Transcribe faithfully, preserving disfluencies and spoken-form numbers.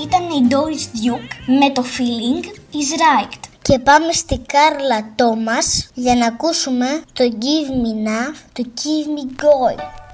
Αυτή ήταν η Doris Duke με το Feeling is Right. Και πάμε στη Κάρλα Τόμας για να ακούσουμε το Give Me Now, το Give Me Joy.